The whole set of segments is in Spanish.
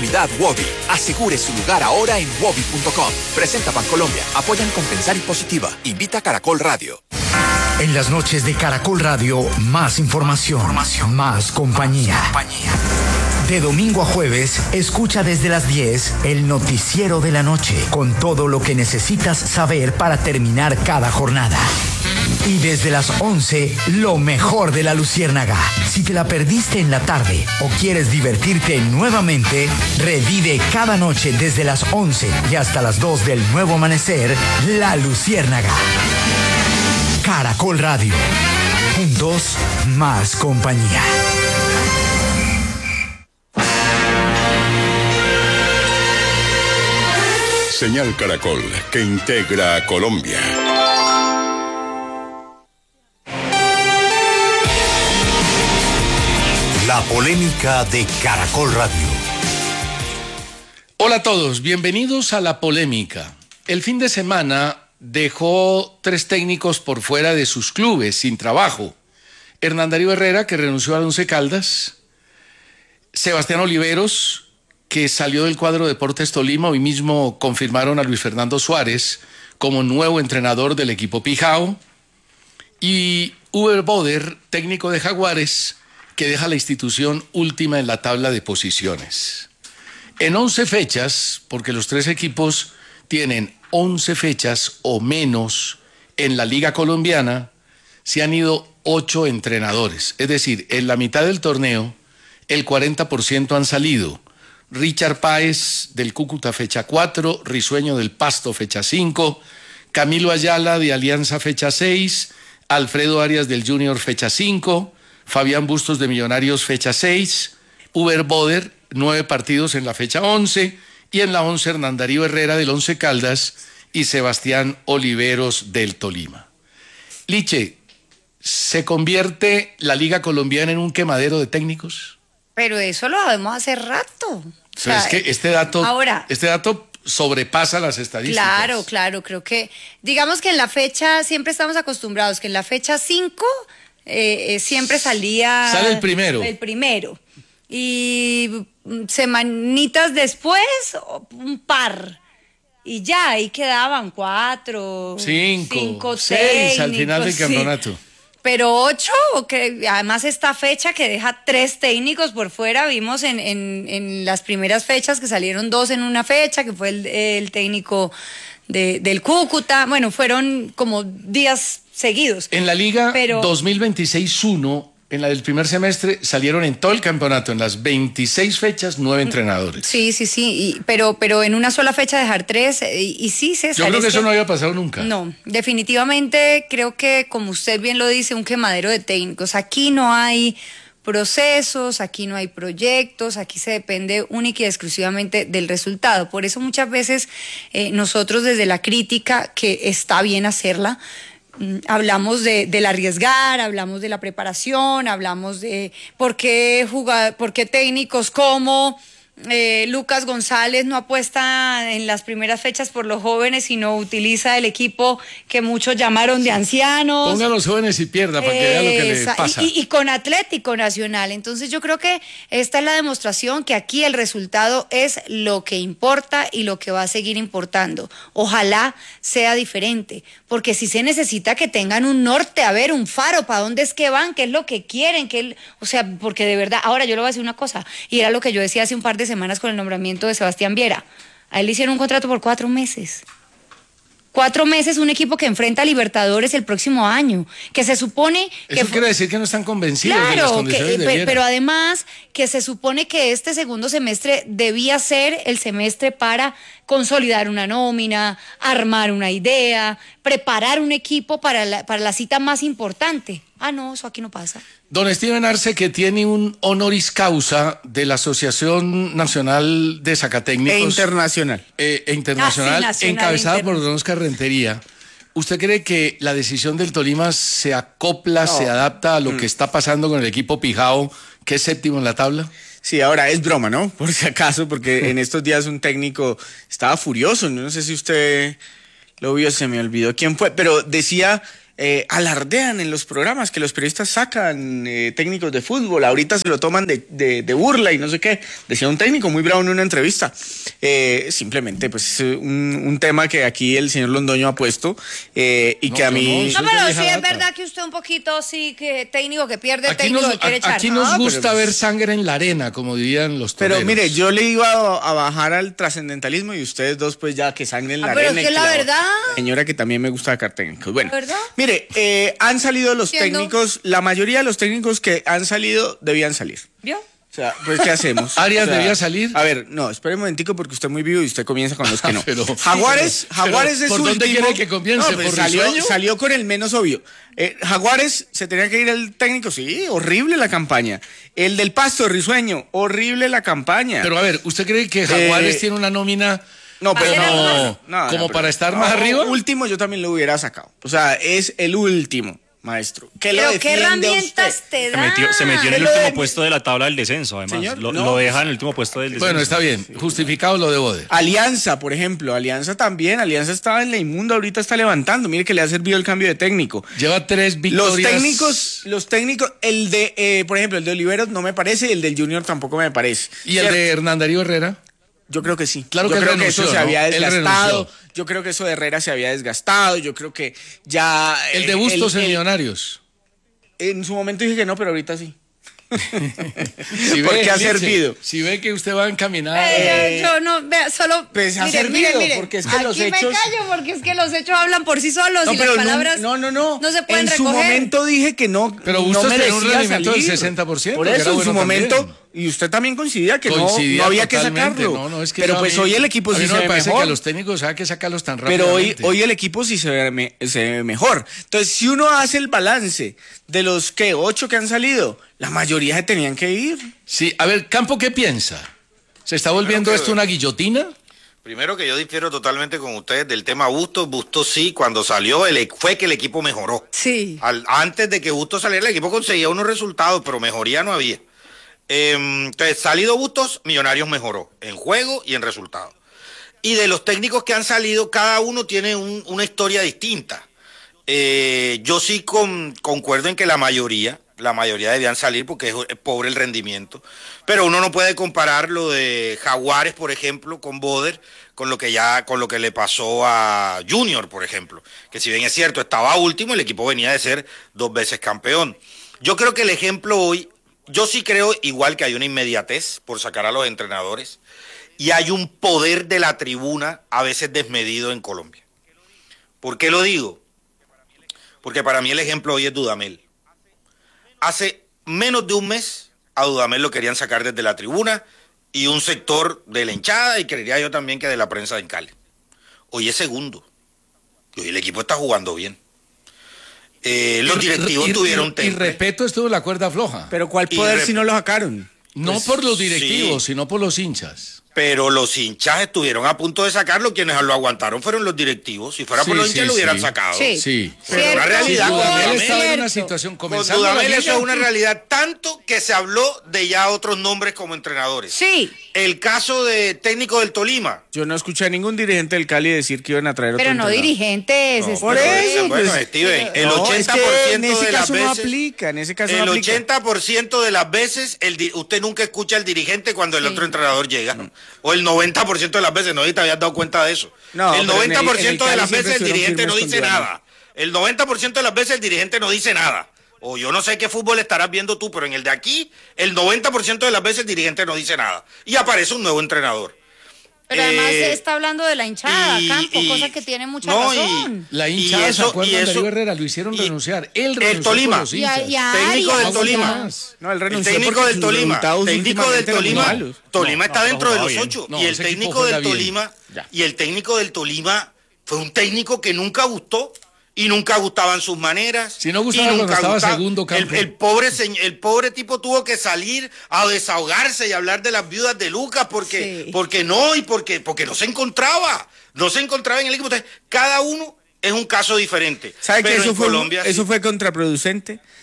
Comunidad Wobby. Asegure su lugar ahora en wobby.com. Presenta Bancolombia. Apoyan Compensar y Positiva. Invita a Caracol Radio. En las noches de Caracol Radio, más información, más compañía. De domingo a jueves, escucha desde las 10 el noticiero de la noche, con todo lo que necesitas saber para terminar cada jornada. Y desde las 11, lo mejor de la Luciérnaga. Si te la perdiste en la tarde o quieres divertirte nuevamente, revive cada noche desde las 11 y hasta las 2 del nuevo amanecer, La Luciérnaga. Caracol Radio. Juntos, más compañía. Señal Caracol, que integra a Colombia. La polémica de Caracol Radio. Hola a todos, bienvenidos a La Polémica. El fin de semana dejó 3 técnicos por fuera de sus clubes, sin trabajo. Hernán Darío Herrera, que renunció al Once Caldas. Sebastián Oliveros, que salió del cuadro Deportes Tolima. Hoy mismo confirmaron a Luis Fernando Suárez como nuevo entrenador del equipo Pijao. Y Uber Boder, técnico de Jaguares, que deja la institución última en la tabla de posiciones. En 11 fechas, porque los 3 equipos tienen 11 fechas o menos en la Liga Colombiana, se han ido 8 entrenadores. Es decir, en la mitad del torneo, el 40% han salido. Richard Páez del Cúcuta, fecha 4, Risueño del Pasto, fecha 5, Camilo Ayala de Alianza, fecha 6, Alfredo Arias del Junior, fecha 5, Fabián Bustos de Millonarios, fecha 6, Uber Boder, 9 partidos en la fecha 11, y en la 11 Hernán Darío Herrera del Once Caldas y Sebastián Oliveros del Tolima. Liche, ¿se convierte la Liga Colombiana en un quemadero de técnicos? Pero eso lo sabemos hace rato. O sea, es que este dato sobrepasa las estadísticas. Claro, creo que, digamos que en la fecha, siempre estamos acostumbrados que en la fecha 5 siempre sale el primero. Y semanitas después, un par. Y ya, ahí quedaban 4, 5, 6 al final del campeonato. Sí. Pero 8, que además esta fecha que deja 3 técnicos por fuera, vimos en las primeras fechas que salieron 2 en una fecha, que fue el técnico del Cúcuta. Bueno, fueron como días seguidos. En la Liga 2026-1, en la del primer semestre, salieron en todo el campeonato, en las 26 fechas, 9 entrenadores. Sí, pero en una sola fecha dejar 3, y sí, César. Yo creo que eso no había pasado nunca. No, definitivamente creo que, como usted bien lo dice, un quemadero de técnicos. Aquí no hay procesos, aquí no hay proyectos, aquí se depende única y exclusivamente del resultado. Por eso muchas veces nosotros desde la crítica, que está bien hacerla, hablamos del arriesgar, hablamos de la preparación, hablamos de por qué técnicos como Lucas González no apuesta en las primeras fechas por los jóvenes, sino utiliza el equipo que muchos llamaron de ancianos. Ponga a los jóvenes y pierda para que vea lo que le pasa. Y con Atlético Nacional. Entonces yo creo que esta es la demostración que aquí el resultado es lo que importa y lo que va a seguir importando. Ojalá sea diferente, porque si se necesita que tengan un norte, a ver, un faro, para dónde es que van, qué es lo que quieren, o sea, porque de verdad, ahora yo le voy a decir una cosa, y era lo que yo decía hace un par de semanas con el nombramiento de Sebastián Viera. A él le hicieron un contrato por 4 meses. 4 meses, un equipo que enfrenta a Libertadores el próximo año, que se supone que... Eso quiere decir que no están convencidos de las condiciones de Viera. Pero además que se supone que este segundo semestre debía ser el semestre para consolidar una nómina, armar una idea, preparar un equipo para la cita más importante. Ah, no, eso aquí no pasa. Don Steven Arce, que tiene un honoris causa de la Asociación Nacional de Zacatécnicos. Internacional, encabezada por don Oscar Rentería. ¿Usted cree que la decisión del Tolima se acopla, se adapta a lo que está pasando con el equipo Pijao, que es 7º en la tabla? Sí, ahora es broma, ¿no? Por si acaso, porque en estos días un técnico estaba furioso. No sé si usted lo vio, se me olvidó quién fue, pero decía alardean en los programas, que los periodistas sacan técnicos de fútbol, ahorita se lo toman de burla y no sé qué, decía un técnico muy bravo en una entrevista. Simplemente pues un tema que aquí el señor Londoño ha puesto y que a mí... No, pero sí es verdad que usted un poquito sí que técnico que pierde, Aquí técnico nos, que quiere echar. aquí nos gusta pero- ver sangre en la arena, como dirían los toreros. Pero mire, yo le iba a bajar al trascendentalismo y ustedes dos pues ya que sangre en la pero arena. es que y la verdad... Señora que también me gusta sacar técnicos. Bueno, ¿La verdad? mire, han salido los Entiendo. técnicos, la mayoría de los técnicos que han salido debían salir. ¿Vio? O sea, pues ¿qué hacemos? ¿Arias O sea, debía salir? A ver, no, espere un momentico porque usted es muy vivo y usted comienza con los que no. Pero- Jaguares es ¿por su dónde último... quiere que comience? No, pues ¿Por salió, Risueño? salió con el menos obvio. Jaguares se tenía que ir el técnico, sí, horrible la campaña. El del Pasto, Risueño, horrible la campaña. Pero a ver, ¿usted cree que Jaguares tiene una nómina No, pero no, como para estar más arriba? Último yo también lo hubiera sacado. O sea, es el último, maestro. ¿Qué lo Pero qué defiende a herramientas usted? te Se da. metió en el Lo de- último puesto de la tabla del descenso, además. Señor, Lo no. deja en el último puesto del descenso. Bueno, está bien, justificado lo de Boder. Alianza, por ejemplo, Alianza también. Alianza estaba en la inmunda, ahorita está levantando. Mire que le ha servido el cambio de técnico. Lleva 3 victorias. Los técnicos, el de, por ejemplo, el de Oliveros no me parece, el del Junior tampoco me parece. ¿Y el ¿Cierto? de Hernán Darío Herrera? Yo creo que sí. Claro yo que él creo que renunció, eso se ¿no? había Él desgastado. renunció. Yo creo que eso de Herrera se había desgastado. Yo creo que ya. El de Bustos en el- Millonarios. En su momento dije que no, pero ahorita sí. Si Porque ha Mirce, servido. Si ve que usted va encaminado. Yo no, vea, solo. Pues ha servido, porque es que aquí los me hechos- callo, porque es que los hechos hablan por sí solos y las pero palabras no. no se pueden En recoger. su momento dije que no. Pero no Bustos tenía merecía un rendimiento del salir. 60%, Por que eso, era en bueno su momento. también. Y usted también coincidía que Coincidía no había que totalmente. sacarlo. No, es que pero yo a pues mí- hoy el equipo a mí sí no se me ve parece mejor. que a los técnicos hay que sacarlos tan Pero rápidamente. hoy el equipo sí se ve mejor. Entonces, si uno hace el balance de los que 8 que han salido, la mayoría se tenían que ir. Sí, a ver, Campo, ¿qué piensa? ¿Se está volviendo Bueno, esto una guillotina? Primero que yo difiero totalmente con ustedes del tema Bustos. Bustos sí, cuando salió fue que el equipo mejoró. Sí. Antes de que Bustos saliera, el equipo conseguía unos resultados, pero mejoría no había. Entonces, salido Bustos, Millonarios mejoró en juego y en resultados. Y de los técnicos que han salido, cada uno tiene una historia distinta. Yo sí concuerdo en que la mayoría debían salir porque es pobre el rendimiento. Pero uno no puede comparar lo de Jaguares, por ejemplo, con Boder, con lo que le pasó a Junior, por ejemplo. Que si bien es cierto, estaba último, el equipo venía de ser 2 veces campeón. Yo creo que el ejemplo hoy, yo sí creo igual que hay una inmediatez por sacar a los entrenadores y hay un poder de la tribuna a veces desmedido en Colombia. ¿Por qué lo digo? Porque para mí el ejemplo hoy es Dudamel. Hace menos de un mes a Dudamel lo querían sacar desde la tribuna y un sector de la hinchada y creería yo también que de la prensa en Cali. Hoy es segundo. Y hoy el equipo está jugando bien. Los directivos tuvieron Y temple. respeto estuvo la cuerda floja. Pero ¿cuál Y poder rep- si no lo sacaron? No Pues, por los directivos, sí. sino por los hinchas. Pero los hinchas estuvieron a punto de sacarlo, quienes lo aguantaron fueron los directivos. Si fuera por Sí, los hinchas sí, lo hubieran sí. sacado. Sí. Sí. Pero la realidad Sí, con Dudamel Dudamel- estaba en una Cierto. situación Con comenzando la Dudamel liga. eso es una realidad, tanto que se habló de ya otros nombres como entrenadores. Sí, El caso de técnico del Tolima. Yo no escuché a ningún dirigente del Cali decir que iban a traer otro pero no entrenador. dirigentes. No, por pero eso, bueno, pues, Steven, el no, 80% es que en ese de las caso no veces, aplica, en ese caso el no aplica. 80% de las veces usted nunca escucha al dirigente cuando el Sí. otro entrenador llega. O el 90% de las veces, no, y te habías dado cuenta de eso. No, el pero en el 90% de Cali las siempre veces el estuvieron dirigente no firmes dice con Dudamel. nada. El 90% de las veces el dirigente no dice nada. O yo no sé qué fútbol estarás viendo tú, pero en el de aquí, el 90% de las veces el dirigente no dice nada. Y aparece un nuevo entrenador. Pero además Eh, se está hablando de la hinchada, y- Campo, y- cosa que tiene mucha no, y- razón. La Y hinchada, eso- ¿se acuerdan y de eso- Darío Herrera? Lo hicieron y- renunciar. Él el renunció Tolima. por los Y a- hinchas. y a Técnico Arias, del o sea, Tolima. No, él renunció técnico porque del sus Tolima. resultados Técnico del últimamente eran muy Tolima. malos. Tolima está no, dentro de jugaba los bien. 8. No, Y el ese equipo técnico juega del bien. Tolima. Ya. Y el técnico del Tolima fue un técnico que nunca gustó. Y nunca gustaban sus maneras. Si no gustaba y cuando nunca estaba gustaba. segundo, Campo. El pobre tipo tuvo que salir a desahogarse y hablar de las viudas de Lucas porque, Sí. porque no se encontraba. No se encontraba en el equipo. Entonces, cada uno es un caso diferente. ¿Sabe que Pero eso en fue, Colombia, eso sí. fue contraproducente?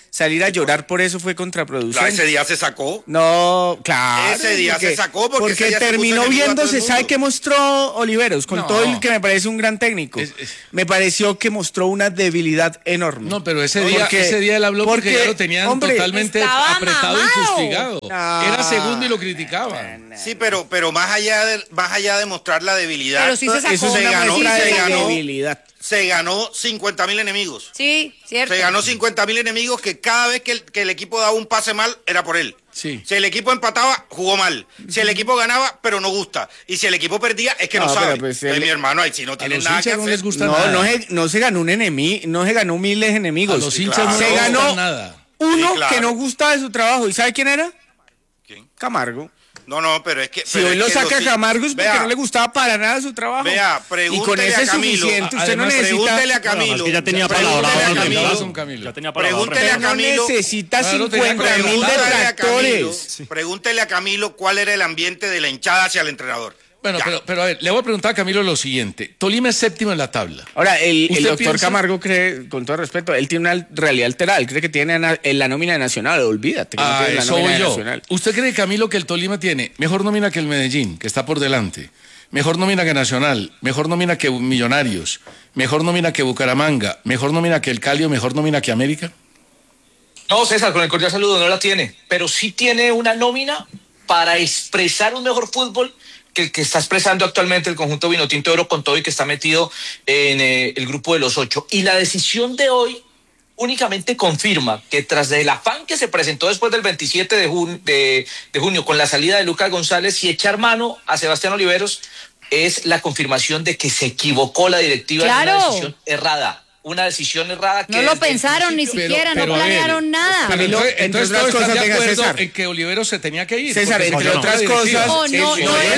salir a llorar por eso fue contraproducente. Ese día se sacó. No, claro. Ese día se sacó porque ese día se terminó puso enemigo a todo el viéndose, ¿sabe mundo. qué mostró Oliveros? Con No. todo el que me parece un gran técnico. Me pareció que mostró una debilidad enorme. No, pero ese día él habló porque ya lo tenían hombre, totalmente estaba apretado y mamado. fustigado. No. Era segundo y lo criticaban. Sí, pero más allá de mostrar la debilidad, Pero sí se sacó. Eso es Se una ganó, muestra se de ganó. debilidad. se ganó 50.000 enemigos. Sí, cierto. Se ganó 50.000 enemigos que cada vez que el equipo daba un pase mal, era por él. Sí. Si el equipo empataba, jugó mal. Si el equipo ganaba, pero no gusta. Y si el equipo perdía, es que no No, sabe. pero pues Mi hermano, ahí si no A tienen los nada que hinchas no hacer. les gusta nada. No se ganó un enemigo, no se ganó miles de enemigos. A los hinchas no se les ganó gusta nada. uno Sí, claro. que no gustaba de su trabajo. ¿Y sabe quién era? ¿Quién? Camargo. No, pero es que... Si pero hoy es lo que saca los- Camargo es porque Vea, no le gustaba para nada su trabajo. Vea, y pregúntele con ese a es Camilo. suficiente. Usted no Además, necesita. Pregúntele a No, Camilo. es que ya tenía Pregúntele palabra a con Camilo. Camilo. Ya tenía palabra. Pregúntele a No Camilo. necesita Claro, tenía 50.000 Pregúntele a Camilo, detractores. pregúntele a Camilo cuál era el ambiente de la hinchada hacia el entrenador. Bueno, Ya. pero a ver, le voy a preguntar a Camilo lo siguiente. Tolima es séptimo en la tabla. Ahora, el ¿Usted doctor piensa? Camargo cree, con todo respeto, él tiene una realidad alterada. Él cree que tiene en la nómina de Nacional. Olvídate que no tiene la Eso nómina voy de yo. Nacional. ¿Usted cree, Camilo, que el Tolima tiene mejor nómina que el Medellín, que está por delante? Mejor nómina que Nacional, mejor nómina que Millonarios, mejor nómina que Bucaramanga, mejor nómina que el Cali o mejor nómina que América? No, César, con el cordial saludo, no la tiene, pero sí tiene una nómina para expresar un mejor fútbol que el que está expresando actualmente el conjunto Vinotinto de Oro con todo y que está metido en el grupo de los 8. Y la decisión de hoy únicamente confirma que tras del afán que se presentó después del 27 de junio con la salida de Lucas González y echar mano a Sebastián Oliveros, es la confirmación de que se equivocó la directiva en Claro. una decisión errada. Una decisión errada que No lo desde el pensaron ni principio- siquiera, no a ver, planearon nada. Pero Camilo, entonces entre todos otras están cosas, de venga, acuerdo César. en que Oliveros se tenía que ir. César, porque entre se otras equivocó la directiva. cosas. No,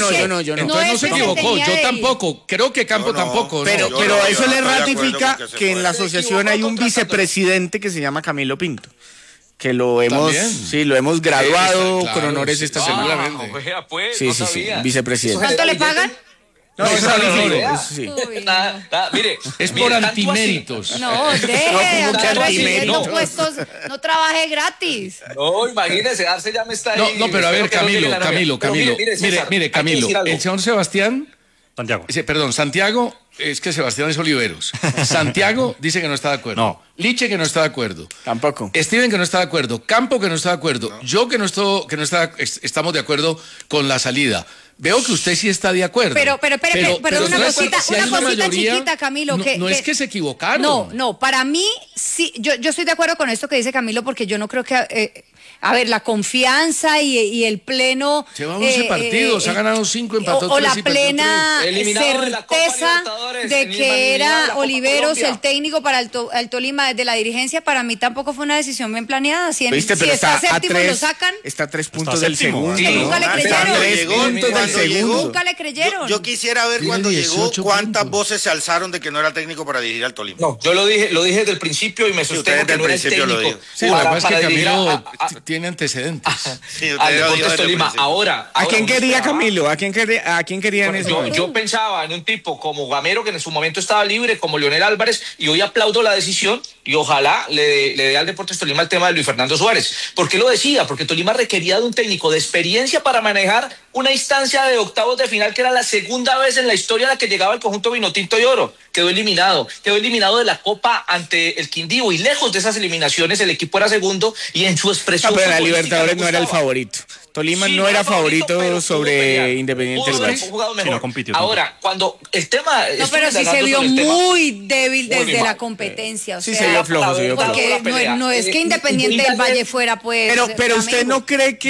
yo no. Entonces no se es que se equivocó, tenía yo de ir. tampoco, creo que Campo No, no, tampoco. ¿no? Pero, yo pero no, eso yo no le estoy de acuerdo ratifica con que se que en fue. la Se asociación equivocó hay un contratando. vicepresidente que se llama Camilo Pinto, que lo hemos, También. sí, lo hemos graduado Claro, con honores sí, esta sí, semana. seguramente. Oiga, pues, Sí, no sí, sí, sabía. vicepresidente. ¿Cuánto le pagan? No, No, eso no, no, no, no, no. eso sí. Uy, Nada, mire, Es mire, por tanto antiméritos. no, deje No, de como que andar recibiendo antiméritos. puestos, no trabaje gratis. No, imagínese, Arce ya me está ahí. No, pero a ver, espero que no llegue la novia. Camilo. Pero mire, César, hay que Camilo. decir algo. El señor Sebastián, Santiago. perdón, Santiago, es que Sebastián es Oliveros. Santiago dice que no está de acuerdo. No. Liche que no está de acuerdo. Tampoco. Steven que no está de acuerdo, Campo que no está de acuerdo, yo que no estamos de acuerdo con la salida. Veo que usted sí está de acuerdo. Pero una entonces, cosita, si hay una cosita mayoría, chiquita, Camilo. No es que se equivocaron. No, para mí sí, yo estoy de acuerdo con esto que dice Camilo, porque yo no creo que, a ver, la confianza y el pleno... Lleva 11 partidos, ha ganado 5, empató o 3 la y perdió plena 3. Eliminado de la Copa certeza Libertadores, de eliminado que de la era Copa Oliveros Colombia. el técnico para el Tolima desde la dirigencia. Para mí tampoco fue una decisión bien planeada. Si, ¿Viste? si Pero está a séptimo tres, lo sacan, está a 3 puntos Está del séptimo. segundo. Sí, nunca le Está a creyeron. 3 puntos del Cuando llegó, segundo. nunca le creyeron. Yo quisiera ver Tiene cuando llegó 18 cuántas puntos. voces se alzaron de que no era técnico para dirigir al Tolima. No, yo lo dije desde el principio y me Sí, sostengo usted que desde no el era el principio lo técnico. dijo. Sí, lo que pasa es que dirigir Camilo a- tiene antecedentes. Sí, usted al lo dijo Deportes desde el Tolima. principio. Ahora, ¿A quién uno quería esperaba- Camilo? ¿A quién quería en ese momento? Yo pensaba en un tipo como Gamero, que en su momento estaba libre, como Leonel Álvarez, y hoy aplaudo la decisión y ojalá le dé al Deportes Tolima el tema de Luis Fernando Suárez. ¿Por qué lo decía? Porque Tolima requería de un técnico de experiencia para manejar una instancia de octavos de final que era la segunda vez en la historia en la que llegaba el conjunto Vinotinto y Oro. Quedó eliminado de la Copa ante el Quindío y lejos de esas eliminaciones el equipo era segundo y en su expresión Pero la futbolística Libertadores me no era el gustaba. favorito. Tolima Sí, no era favorito pero pudo sobre pelear. Independiente Pudo del haber Valle. jugado mejor. Sí, no compitió Ahora, cuando el tema... No, pero sí se vio muy débil desde la competencia. O Sí, sea, se vio flojo, se vio flojo. porque no es que Independiente del Valle fuera, pues. Pero usted Flamengo.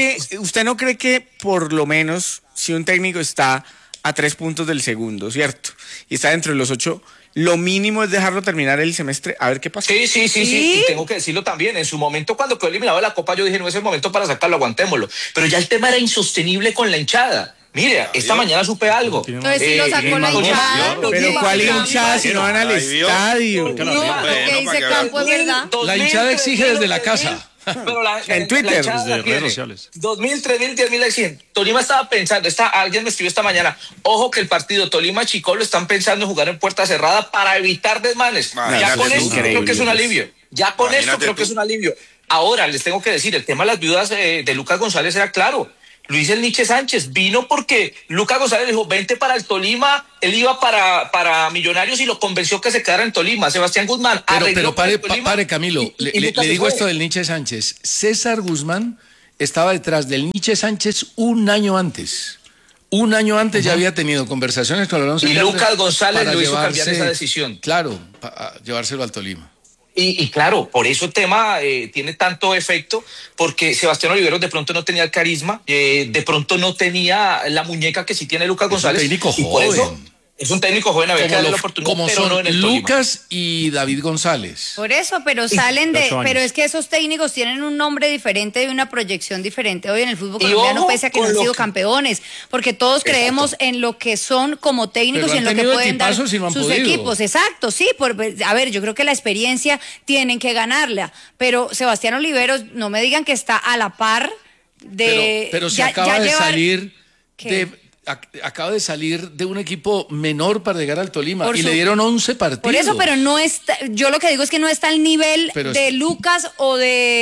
no cree que por lo menos si un técnico está a 3 puntos del segundo, ¿cierto? Y está dentro de los 8, lo mínimo es dejarlo terminar el semestre a ver qué pasa. Sí. ¿Sí? Y tengo que decirlo también. En su momento, cuando quedó eliminado de la Copa, yo dije, no es el momento para sacarlo, aguantémoslo. Pero ya el tema era insostenible con la hinchada. Mire, esta mañana supe algo. Entonces sí lo sacó la Tolima- hinchada. Pero ¿cuál hinchada si no van al Ahí vio. estadio? No, lo que Bueno, dice para que Campo es verdad. La hinchada exige desde la casa. Pero En Twitter, hinchada desde redes tiene sociales. 2.000, 3.000, 10.000 la exigen. Tolima estaba pensando, alguien me escribió esta mañana, ojo que el partido Tolima-Chico lo están pensando en jugar en puerta cerrada para evitar desmanes. Ya Imagínate con tú. esto creo que es un alivio. Ya con esto Imagínate creo que tú. es un alivio. Ahora, les tengo que decir, el tema de las viudas de Lucas González era claro. Luis El Nietzsche Sánchez vino porque Lucas González dijo, vente para el Tolima, él iba para Millonarios y lo convenció que se quedara en Tolima. Sebastián Guzmán pero pare, Camilo, le digo esto del Nietzsche Sánchez. César Guzmán estaba detrás del Nietzsche Sánchez un año antes. Un año antes ya había tenido conversaciones con Alonso. Y Lucas González lo hizo cambiar esa decisión. Claro, para llevárselo al Tolima. Y claro, por eso el tema tiene tanto efecto, porque Sebastián Oliveros de pronto no tenía el carisma, de pronto no tenía la muñeca que sí tiene Lucas González. Es un técnico y por joven. eso es un técnico joven, había que darle la oportunidad, como pero son no en el Lucas y David González. Por eso, pero salen pero es que esos técnicos tienen un nombre diferente y una proyección diferente hoy en el fútbol colombiano, pese a que no han sido campeones, porque todos creemos en lo que son como técnicos y en lo que pueden dar sus equipos. Exacto, sí, a ver, yo creo que la experiencia tienen que ganarla, pero Sebastián Oliveros, no me digan que está a la par de... Pero se acaba de salir acaba de salir de un equipo menor para llegar al Tolima y le dieron 11 partidos. Por eso, pero no está, yo lo que digo es que no está al nivel de Lucas o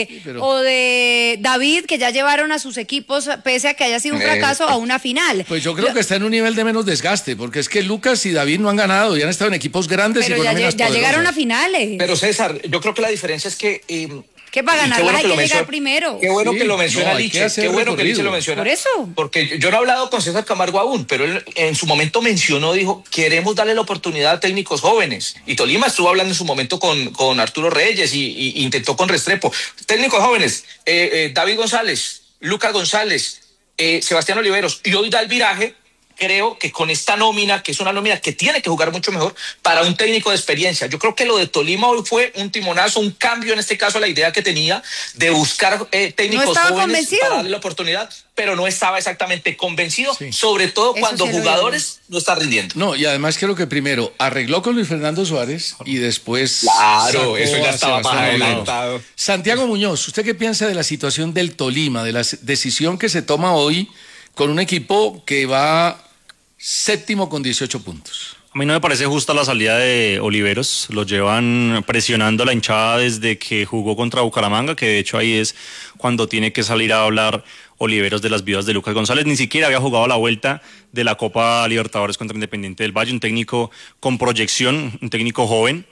de David, que ya llevaron a sus equipos, pese a que haya sido un fracaso, a una final. Pues yo creo que está en un nivel de menos desgaste, porque es que Lucas y David no han ganado y han estado en equipos grandes y con nóminas ya llegaron a finales. Pero César, yo creo que la diferencia es que... que para ganar hay que llegar primero. Qué bueno que lo menciona Liche, qué bueno que Liche lo menciona. Por eso. Porque yo no he hablado con César Camargo aún, pero él en su momento mencionó, dijo, queremos darle la oportunidad a técnicos jóvenes. Y Tolima estuvo hablando en su momento con Arturo Reyes y intentó con Restrepo. Técnicos jóvenes, David González, Lucas González, Sebastián Oliveros, y hoy da el viraje. Creo que con esta nómina, que es una nómina que tiene que jugar mucho mejor para un técnico de experiencia. Yo creo que lo de Tolima hoy fue un timonazo, un cambio en este caso a la idea que tenía de buscar técnicos jóvenes para darle la oportunidad, pero no estaba exactamente convencido, sobre todo cuando jugadores no están rindiendo. No, y además creo que primero arregló con Luis Fernando Suárez y después... Claro, eso ya estaba más adelantado. Santiago Muñoz, ¿usted qué piensa de la situación del Tolima, de la decisión que se toma hoy con un equipo que va... séptimo con 18 puntos? A mí no me parece justa la salida de Oliveros. Lo llevan presionando a la hinchada desde que jugó contra Bucaramanga, que de hecho ahí es cuando tiene que salir a hablar Oliveros de las viudas de Lucas González. Ni siquiera había jugado la vuelta de la Copa Libertadores contra Independiente del Valle. Un técnico con proyección, un técnico joven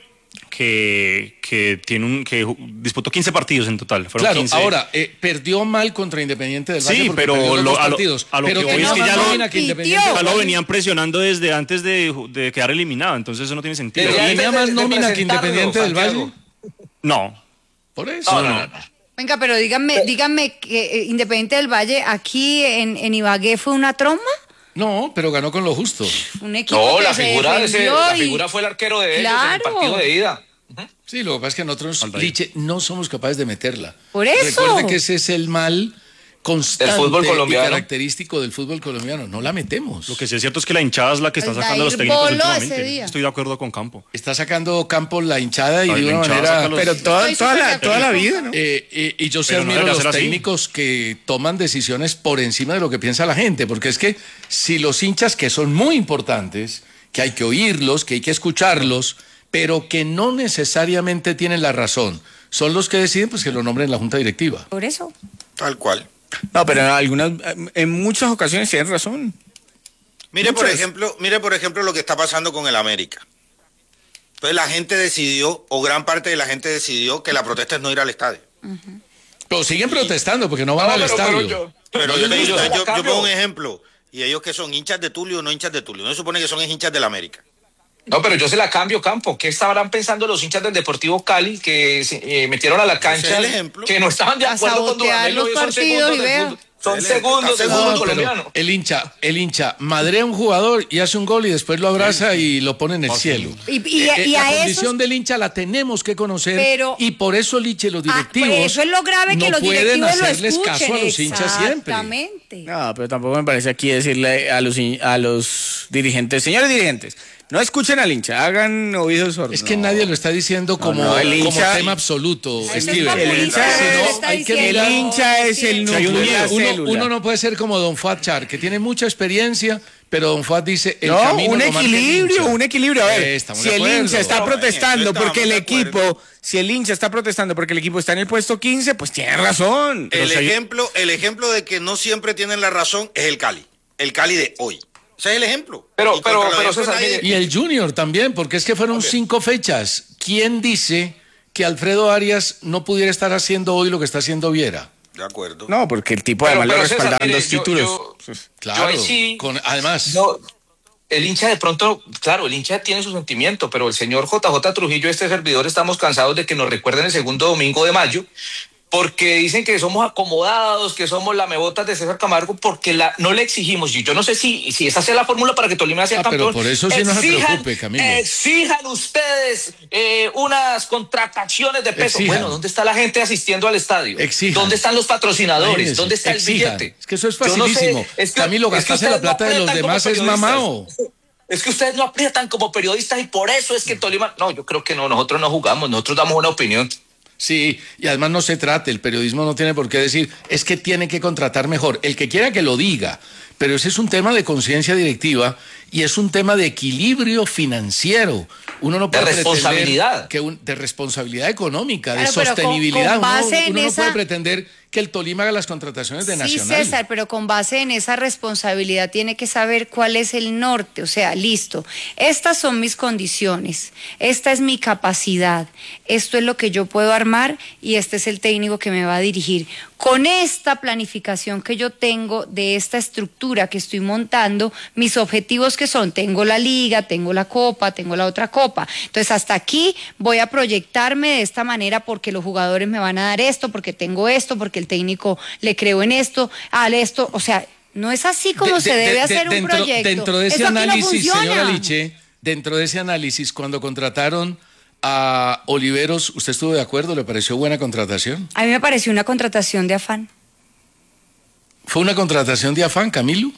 que disputó 15 partidos en total. Fueron claro, 15. Ahora, perdió mal contra Independiente del Valle. Sí, pero a lo que voy es que ya lo venían presionando desde antes de quedar eliminado, entonces eso no tiene sentido. ¿Pero tenía más nómina que Independiente del Valle? No. Por eso. No. Venga, pero díganme que Independiente del Valle aquí en Ibagué fue una tromba. No, pero ganó con lo justo. Un equipo la figura fue el arquero de ellos en el partido de ida. Sí, lo que pasa es que nosotros, Liche, no somos capaces de meterla. Por eso. Recuerde que ese es el mal constante del fútbol colombiano y característico del fútbol colombiano. No la metemos. Lo que sí es cierto es que la hinchada es la que está sacando a los técnicos últimamente. Estoy de acuerdo con Campo. Está sacando Campo la hinchada y de una manera... Pero toda la vida, ¿no? Y yo sí admiro a los técnicos que toman decisiones por encima de lo que piensa la gente, porque es que si los hinchas, que son muy importantes, que hay que oírlos, que hay que escucharlos, pero que no necesariamente tienen la razón, son los que deciden, pues que lo nombren la junta directiva. Por eso. Tal cual. No, pero en muchas ocasiones tienen razón. Mire por ejemplo lo que está pasando con el América. Entonces la gente decidió, o gran parte de la gente decidió, que la protesta es no ir al estadio. Pero siguen protestando porque no van al estadio. Pero yo pongo un ejemplo. Y ellos que son hinchas de Tulio o no hinchas de Tulio. No se supone que son hinchas del América. No, pero yo se la cambio, Campo. ¿Qué estarán pensando los hinchas del Deportivo Cali que se metieron a la cancha, que no estaban de acuerdo con Dudamel? Los partidos y vean. Son segundos del fútbol colombiano. El hincha madrea a un jugador y hace un gol y después lo abraza y lo pone en el cielo. Y la a condición del hincha la tenemos que conocer, y por eso, Liche, los directivos eso es lo grave, que no los pueden directivos hacerles lo caso a los hinchas siempre. Exactamente. No, pero tampoco me parece aquí decirle a los dirigentes, señores dirigentes, no escuchen al hincha, hagan oídos sordos. Es que nadie lo está diciendo como tema absoluto, Steven. El hincha es el núcleo de la célula. Uno no puede ser como Don Fuad Char, que tiene mucha experiencia, Pero don Fuad dice, el No, camino un lo marca el equilibrio, hincha. un equilibrio. A ver, Estamos si de el acuerdo. hincha está protestando estamos porque el de acuerdo. equipo, si el hincha está protestando porque el equipo está en el puesto 15, pues tiene razón. El ejemplo de que no siempre tienen la razón es el Cali de hoy. Ese es el ejemplo. Pero Y contra los ejemplos César, nadie- mire, Y el Junior también, porque es que fueron 5 fechas. ¿Quién dice que Alfredo Arias no pudiera estar haciendo hoy lo que está haciendo Viera? De acuerdo. No, porque el tipo Pero- además le pero, César, respaldaban mire, 2 yo- títulos. Claro, ahí sí- además... No, el hincha de pronto, claro, el hincha tiene su sentimiento, pero el señor JJ Trujillo, este servidor, estamos cansados de que nos recuerden el segundo domingo de mayo, porque dicen que somos acomodados, que somos lamebotas de César Camargo, porque no le exigimos. Y yo no sé si esa sea la fórmula para que Tolima sea pero campeón. por eso sí no se preocupe, Camilo. Exijan ustedes unas contrataciones de peso. Exijan. Bueno, ¿dónde está la gente asistiendo al estadio? Exijan. ¿Dónde están los patrocinadores? Imagínese, ¿Dónde está exijan. el billete? Es que eso es Yo no sé, facilísimo. Camilo, gastarse la ustedes no plata de los aprietan como demás es periodistas. mamao. Es que ustedes no aprietan como periodistas y por eso es que Tolima... No, yo creo que no, nosotros no jugamos, nosotros damos una opinión. Sí, y además no se trate, el periodismo no tiene por qué decir, es que tiene que contratar mejor. El que quiera que lo diga, pero ese es un tema de conciencia directiva y es un tema de equilibrio financiero. Uno no puede De responsabilidad. de responsabilidad económica, Claro, de pero sostenibilidad. con base en uno no esa- puede pretender que el Tolima haga las contrataciones de Sí, Nacional. César, pero con base en esa responsabilidad tiene que saber cuál es el norte. O sea, listo, estas son mis condiciones, esta es mi capacidad, esto es lo que yo puedo armar y este es el técnico que me va a dirigir. Con esta planificación que yo tengo de esta estructura que estoy montando, mis objetivos que son, tengo la liga, tengo la copa, tengo la otra copa. Entonces, hasta aquí voy a proyectarme de esta manera porque los jugadores me van a dar esto, porque tengo esto, porque el técnico le creo en esto, esto, o sea, no es así como se debe hacer un proyecto. Dentro de ese Eso aquí no análisis, funciona. señora Liche, dentro de ese análisis, cuando contrataron a Oliveros, ¿usted estuvo de acuerdo? ¿Le pareció buena contratación? A mí me pareció una contratación de afán. ¿Fue una contratación de afán, Camilo?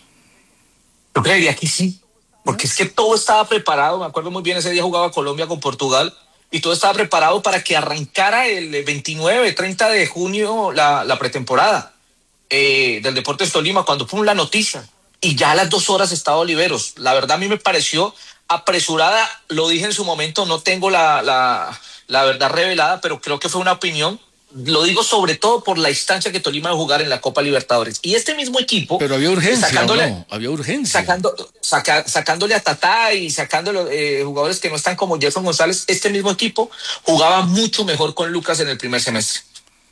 Yo creería que sí, porque es que todo estaba preparado. Me acuerdo muy bien, ese día jugaba Colombia con Portugal y todo estaba preparado para que arrancara el 29, 30 de junio la pretemporada del Deportes Tolima, cuando fue la noticia. Y ya a las 2 horas estaba Oliveros. La verdad a mí me pareció apresurada, lo dije en su momento, no tengo la verdad revelada, pero creo que fue una opinión. Lo digo sobre todo por la instancia que Tolima va a jugar en la Copa Libertadores. Y este mismo equipo... Pero había urgencia, ¿o no? Había urgencia. Sacándole a Tatá y sacándole jugadores que no están como Jefferson González, este mismo equipo jugaba mucho mejor con Lucas en el primer semestre.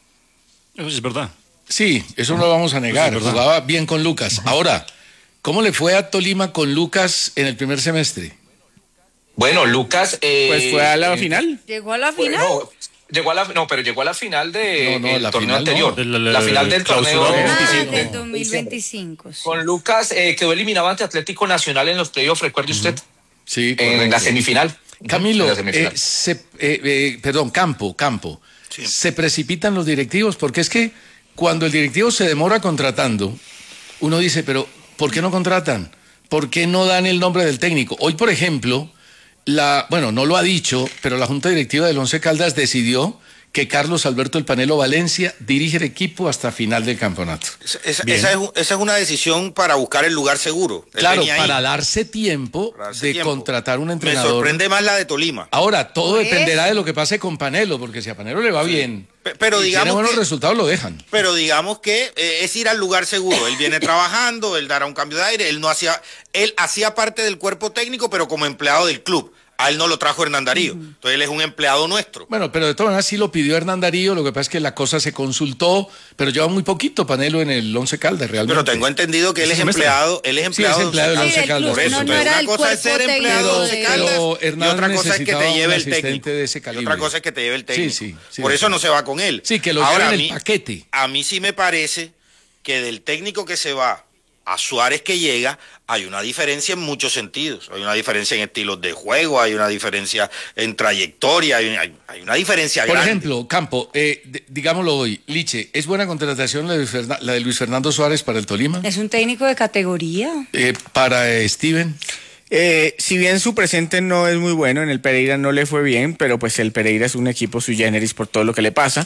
Eso es verdad. Sí, eso no lo vamos a negar. Eso es verdad. Jugaba bien con Lucas. Ahora, ¿cómo le fue a Tolima con Lucas en el primer semestre? Bueno, Lucas... Pues fue a la final. ¿Llegó a la Pues, final? pero llegó a la final del la torneo final no. anterior. La final del torneo clausura 25. Del 2025. Sí. con Lucas quedó eliminado ante Atlético Nacional en los playoffs, recuerde usted, Sí, en correcto. la semifinal. Camilo, En la semifinal. perdón, Campo. Se precipitan los directivos porque es que cuando el directivo se demora contratando, uno dice, pero ¿por qué no contratan? ¿Por qué no dan el nombre del técnico? Hoy, por ejemplo, no lo ha dicho, pero la Junta Directiva del Once Caldas decidió que Carlos Alberto El Panelo Valencia dirige el equipo hasta final del campeonato. Esa es una decisión para buscar el lugar seguro. Él Claro, venía ahí. para darse tiempo Para darse de tiempo. contratar un Me entrenador. sorprende más la de Tolima. Ahora, todo Por dependerá eso. de lo que pase con Panelo, porque si a Panelo le va bien Pero y digamos tiene buenos que- resultados, lo dejan. Pero digamos que es ir al lugar seguro. Él viene trabajando, él dará un cambio de aire, él hacía parte del cuerpo técnico, pero como empleado del club. A él no lo trajo Hernán Darío. Entonces él es un empleado nuestro. Bueno, pero de todas maneras sí lo pidió Hernán Darío, lo que pasa es que la cosa se consultó, pero lleva muy poquito Panelo en el Once Caldas realmente. Pero tengo entendido que él es semestre. empleado, Sí, es empleado del Sí, Once del Caldas. club. Por eso, No, entonces, era una el cosa es ser cuerpo empleado técnico de de- Caldas Pero y Hernán otra cosa es que necesitaba te un lleve el asistente técnico. de ese Y calibre. otra cosa es que te lleve el técnico. Sí, Por de eso acuerdo. no se va con él. Sí, que lo Ahora, lleven en el paquete. A mí sí me parece que del técnico que se va a Suárez que llega, hay una diferencia en muchos sentidos. Hay una diferencia en estilos de juego, hay una diferencia en trayectoria, hay una diferencia Por grande. ejemplo, Campo, digámoslo hoy, Liche, ¿es buena contratación la de Luis Fernando Suárez para el Tolima? Es un técnico de categoría. Para Steven. Si bien su presente no es muy bueno, en el Pereira no le fue bien, pero pues el Pereira es un equipo sui generis por todo lo que le pasa.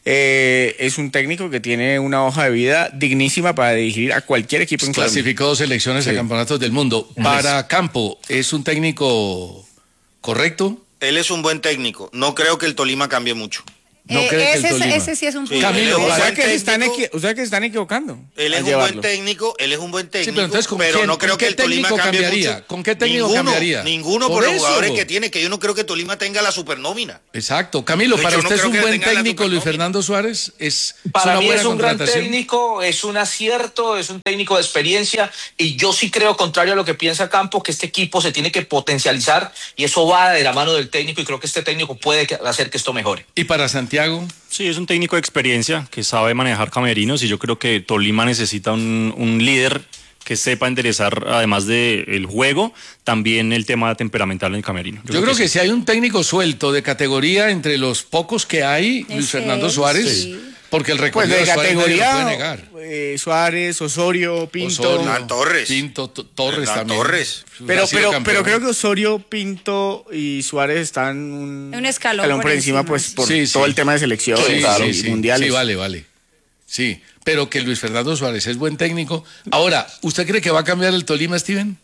Es un técnico que tiene una hoja de vida dignísima para dirigir a cualquier equipo en Colombia. Clasificó 2 selecciones a campeonatos del mundo. Para Campo, ¿es un técnico correcto? Él es un buen técnico. No creo que el Tolima cambie mucho. ¿No cree que el Tolima? Ese sí es un punto. Camilo, O sea que se están equivocando. Él es un buen técnico, Sí, pero entonces, no creo que el Tolima cambie mucho. ¿Con qué técnico cambiaría? Ninguno por los jugadores que tiene, que yo no creo que Tolima tenga la supernómina. Exacto. Camilo, ¿para usted es un buen técnico Luis Fernando Suárez? Para mí una es un gran contratación? técnico, es un acierto, es un técnico de experiencia y yo sí creo, contrario a lo que piensa Campos, que este equipo se tiene que potencializar y eso va de la mano del técnico y creo que este técnico puede hacer que esto mejore. ¿Y para Santiago? Sí, es un técnico de experiencia que sabe manejar camerinos y yo creo que Tolima necesita un líder que sepa enderezar, además del juego, también el tema temperamental en el camerino. Yo creo que si hay un técnico suelto de categoría entre los pocos que hay, Luis Fernando Suárez, sí. Porque el recorrido pues de categoría, no puede negar. Suárez, Osorio, Pinto. Torres. Pinto, Torres también. Torres. Pero creo que Osorio, Pinto y Suárez están un escalón por encima, pues por todo el tema de selección y mundiales. Sí, vale. Sí, pero que Luis Fernando Suárez es buen técnico. Ahora, ¿usted cree que va a cambiar el Tolima, Steven?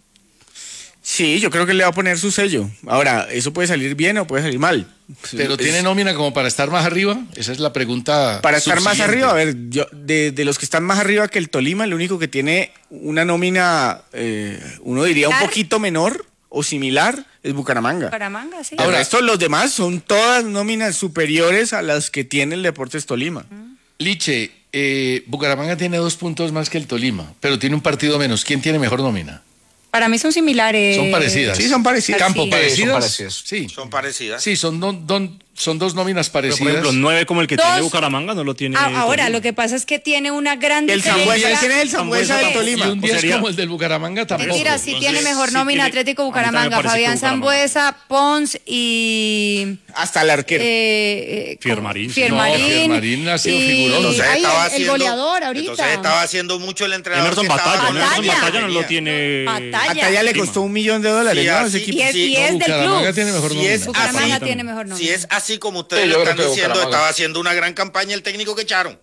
Sí, yo creo que le va a poner su sello. Ahora, eso puede salir bien o puede salir mal. ¿Pero tiene nómina como para estar más arriba? Esa es la pregunta. Para estar más arriba, a ver, yo de los que están más arriba que el Tolima, el único que tiene una nómina, uno diría un poquito menor o similar, es Bucaramanga. Bucaramanga, sí. Ahora, los demás son todas nóminas superiores a las que tiene el Deportes Tolima. Liche, Bucaramanga tiene 2 puntos más que el Tolima, pero tiene un partido menos. ¿Quién tiene mejor nómina? Para mí son similares. Son parecidas. Sí, son parecidas. ¿Campo Sí. parecidas? Son parecidas. Sí. Son parecidas. Sí, son 2 nóminas Pero, parecidas. por ejemplo, 9 como el que tiene Bucaramanga no lo tiene. Ahora, Tolima. lo que pasa es que tiene una gran El Sambuesa, ¿quién es el Sambuesa del Y Tolima? un 10 sería- como el del Bucaramanga tampoco. Mentira, sí tiene mejor sí nómina tiene- Atlético a mí también me Bucaramanga, parece que Fabián Bucaramanga. Sambuesa, Pons y Hasta el arquero. Fiermarín. Fiermarín ha sido figurón. Entonces ay, estaba el haciendo, goleador ahorita. Entonces estaba haciendo mucho el entrenador. Emerson que estaba Batalla. con Emerson Batalla. Batalla no lo tiene. Batalla. Hasta ya le costó $1 millón, Sí, ¿no? Ese así- equipo. Y es del Bucaramanga club. tiene mejor Si nómina. es Bucaramanga así, tiene mejor nómina. Si es así como ustedes Sí, lo yo están creo que diciendo, Bucaramanga. estaba haciendo una gran campaña el técnico que echaron.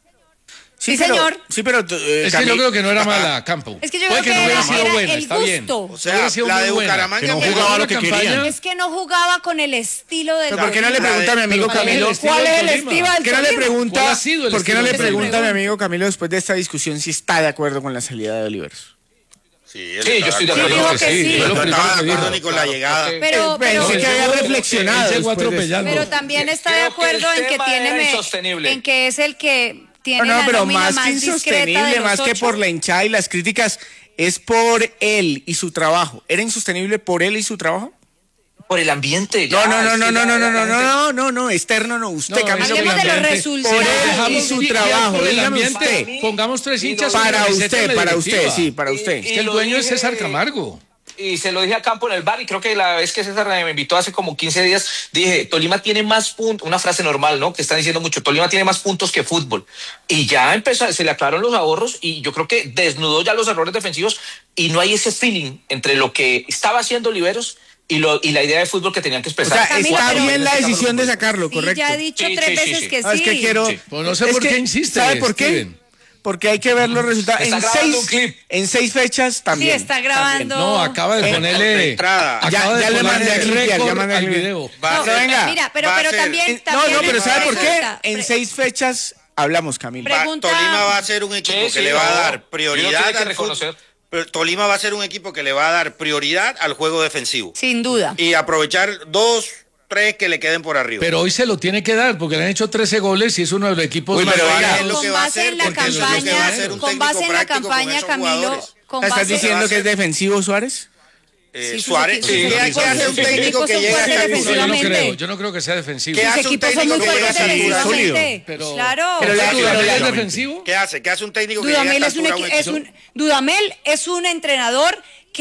Sí, señor. Sí, pero Es que yo creo que no era mala, Campo. Es que yo Puede creo no que hubiera era sido buena, el está bien. gusto. O sea, Hubiera sido la muy de buena. Bucaramanga Que no mejor. jugaba lo Una que campaña- querían. Es que no jugaba con el estilo del ¿Pero por qué no le Tolima. pregunta a mi amigo Pero Camilo? ¿Cuál es el Tolima? estilo del ¿Por qué no le Tolima? pregunta, ¿Cuál ha sido el ¿por qué no estilo le del pregunta a mi Tolima? amigo Camilo después de esta discusión si está de acuerdo con la salida de Oliveros? Sí, Sí, yo estoy de Sí, acuerdo. dijo que sí. Fue lo No primero estaba que de acuerdo dijo. ni con la llegada. Pero Pensé que había reflexionado. Él llegó después de- atropellando. Pero también está de Creo que acuerdo el en que tema tiene era insostenible. en que es el que tiene No, la pero nómina más más que discreta insostenible, de los más que 8. por la hinchada y las críticas, es por él y su trabajo. ¿Era insostenible por él y su trabajo? Por el ambiente. No, ya, no, es no, que no, ya no, no, la no, gente- no, externo no, usted, No, Camilo. Hablemos de los ambiente. resultados. Por él y su trabajo, Por el dígame ambiente, usted. pongamos 3 hinchas. Para una camiseta en usted, la para usted, directiva. sí, para usted. Es que el lo dueño es dije- César Camargo. Y se lo dije a Campo en el bar y creo que la vez que César me invitó hace como 15 días, dije, Tolima tiene más puntos, una frase normal, ¿no? Que están diciendo mucho, Tolima tiene más puntos que fútbol. Y ya empezó, se le aclararon los ahorros y yo creo que desnudó ya los errores defensivos y no hay ese feeling entre lo que estaba haciendo Oliveros y la idea de fútbol que tenían que O expresar. sea, Camilo, está pero- bien la decisión de sacarlo, Sí, correcto. ya he dicho Sí, 3 sí, sí, veces sí. que sí. Ah, es que quiero. Sí. Pues no sé es por que- qué insiste, ¿Sabe por qué? Steven. Porque hay que ver los resultados. Está grabando un clip. En 6 fechas Sí, también. está grabando. No, acaba de ponerle. de entrada. Acaba Ya de le mandé a ponerle limpiar, ya récord mandé a al limpiar. video. Va a No, ser- venga. Mira, pero Va a ser- también, No, también pero ¿sabe por qué? pregunta, En 6 fechas hablamos, Camilo. Pregunta- Tolima va a ser un equipo Sí, que sí, le va a no. dar Y uno prioridad tiene que al reconocer. fútbol. Pero Tolima va a ser un equipo que le va a dar prioridad al juego defensivo. Sin duda. Y aprovechar 2, 3 que le queden por arriba. Pero hoy se lo tiene que dar porque le han hecho 13 goles y es uno de los equipos Uy, más pero goleados. es lo que Con va a base hacer, en la porque eso es lo que va a hacer un con técnico base en la práctico con campaña, esos Camilo, jugadores. con ¿Estás base diciendo que es defensivo Suárez? Sí, sus Suárez, equipos- ¿qué sus hace equipos- un sus técnico equipos que son llega fuertes hasta No, yo no defensivamente. creo, yo no creo que sea defensivo. ¿Qué Sus hace un equipos son técnico muy que llega fuertes a asegurar? defensivamente. Pero- Claro. Pero la- ¿Dudamel es la- defensivo? ¿Qué hace? ¿Qué hace un técnico que llega a Dudamel esta es un, altura a un es equipo? un Dudamel es un entrenador que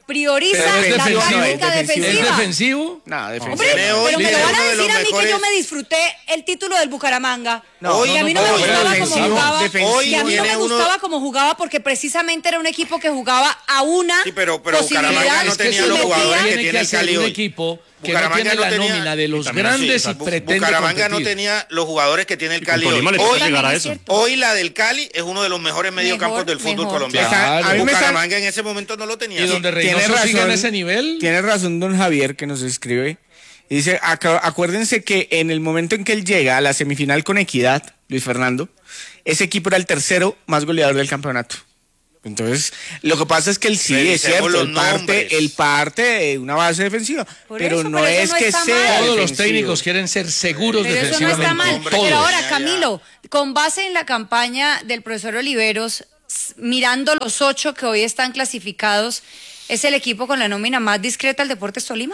prioriza Pero la táctica defensiva. ¿Es defensivo? No, defensivo. Hombre, pero me Simeone van a uno de decir los a mí que mejores. yo me disfruté el título del Bucaramanga. No, y a mí no me pero gustaba defensivo, como jugaba. defensivo. Y a mí no me Tiene uno- gustaba como jugaba porque precisamente era un equipo que jugaba a una Sí, pero posibilidad. Bucaramanga no Es que tenía eso los es lo que jugadores que tiene tiene el hacer Cali un hoy. equipo que Bucaramanga no tiene no la tenía- nómina de los también, grandes sí, y exacto. pretende Bucaramanga no competir. tenía los jugadores que tiene el Y con Cali hoy. Tolima le toca Hoy, llegar a es eso. cierto. hoy la del Cali es uno de los mejores mediocampos del fútbol mejor. colombiano. Claro. A mí me Bucaramanga en ese momento no lo tenía. Y donde Tiene Reynoso sigue en razón. ese nivel. Tiene razón don Javier que nos escribe. Y dice, acuérdense que en el momento en que él llega a la semifinal con Equidad, Luis Fernando, ese equipo era el tercero más goleador del campeonato. Entonces, lo que pasa es que él sí es Revisemos cierto, los nombres. él parte de una base defensiva, Por pero eso, no pero eso es no que está sea mal. Todos los defensivo. técnicos quieren ser seguros Pero eso no defensivamente. está mal. Hombre, Todos. Pero ahora, Ya. Camilo, con base en la campaña del profesor Oliveros, mirando los 8 que hoy están clasificados, ¿es el equipo con la nómina más discreta del Deportes Tolima?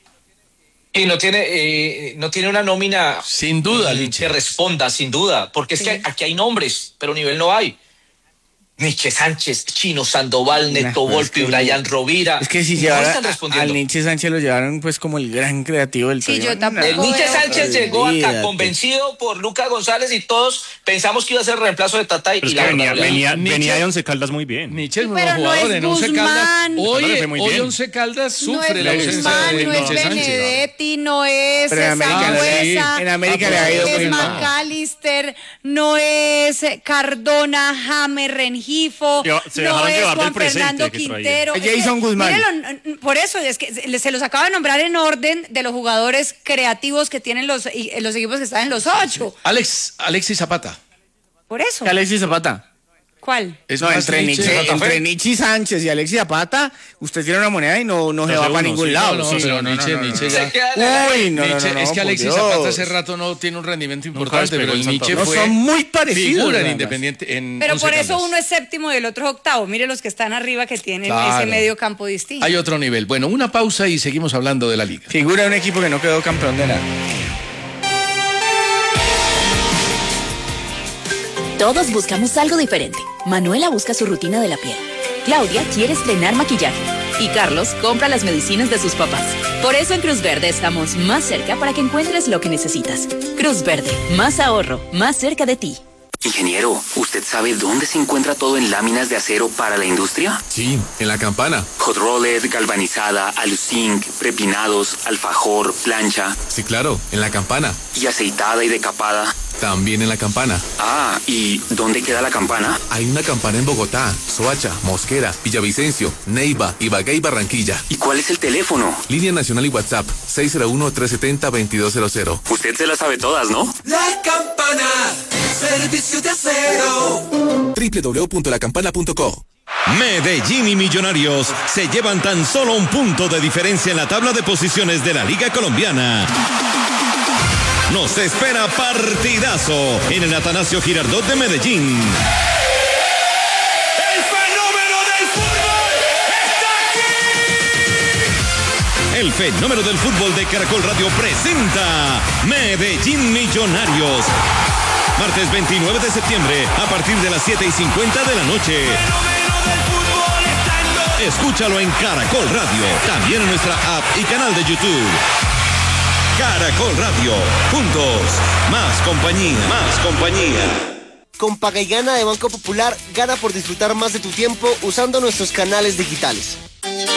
Y no tiene una nómina Sin duda, que Liche. responda, sin duda, porque es que aquí hay nombres, pero nivel no hay. Nietzsche Sánchez, Chino Sandoval, Neto pues, Volpi, es que- Brian Rovira. Es que si no llevaran están respondiendo. al Nietzsche Sánchez lo llevaron pues como el gran creativo del Sí, Tolima. yo tampoco. El Nietzsche veo. Sánchez llegó acá Olvídate. convencido por Luca González y todos pensamos que iba a ser el reemplazo de Tata Pero y es la que venía, verdad, venía, Nietzsche- venía de Once Caldas muy bien. Nietzsche es muy Pero buen no jugador. es En Once Caldas. Guzmán. Ahora le Hoy, fue muy hoy bien. Once Caldas No sufre es la ausencia Guzmán, de no es Nietzsche Sánchez. Benedetti, no es Pero en América, Sangüesa, en América le ha ido no muy es mal. McAllister, no es Cardona, James Rengifo, Se no dejaron es llevar del Juan presente Fernando que traía. Quintero. Es Jason Guzmán. Mírelo, por eso es que se los acaba de nombrar en orden de los jugadores creativos que tienen los equipos que están en los 8. Alexis Zapata. Por eso. Alexis Zapata. ¿Cuál? Es No, más entre Nietzsche Sánchez y Alexis Zapata, usted tiene una moneda y no se va sé para uno, ningún sí. lado. No, Sí, pero no, Nietzsche, no, no, Nietzsche no. ya. Se queda- Uy, no, Nietzsche, no, no, es que por Alexis Dios. Zapata hace rato no tiene un rendimiento importante, despegó pero el en Santa Nietzsche Rosa. fue No, son muy parecidos, figura en además. Independiente. Pero Once por eso Caldas. uno es séptimo y el otro es octavo. Mire los que están arriba que tienen Claro. ese medio campo distinto. Hay otro nivel. Bueno, una pausa y seguimos hablando de la liga. Figura de un equipo que no quedó campeón de nada. Todos buscamos algo diferente. Manuela busca su rutina de la piel. Claudia quiere estrenar maquillaje. Y Carlos compra las medicinas de sus papás. Por eso en Cruz Verde estamos más cerca para que encuentres lo que necesitas. Cruz Verde, más ahorro, más cerca de ti. Ingeniero, ¿usted sabe dónde se encuentra todo en láminas de acero para la industria? Sí, en la campana. Hot rolled, galvanizada, aluzinc, prepinados, alfajor, plancha. Sí, claro, en la campana. Y aceitada y decapada. También en la campana. Ah, ¿y dónde queda la campana? Hay una campana en Bogotá, Soacha, Mosquera, Villavicencio, Neiva, Ibagué y Barranquilla. ¿Y cuál es el teléfono? Línea nacional y WhatsApp, 601-370-2200. Usted se las sabe todas, ¿no? La Campana, servicio de acero. www.lacampana.co. Medellín y Millonarios se llevan tan solo un punto de diferencia en la tabla de posiciones de la Liga Colombiana. Nos espera partidazo en el Atanasio Girardot de Medellín. El fenómeno del fútbol está aquí. El fenómeno del fútbol de Caracol Radio presenta Medellín Millonarios. Martes 29 de septiembre a partir de las 7:50 de la noche. Escúchalo en Caracol Radio, también en nuestra app y canal de YouTube. Caracol Radio, juntos, más compañía, más compañía. Con Paga y Gana de Banco Popular, gana por disfrutar más de tu tiempo usando nuestros canales digitales.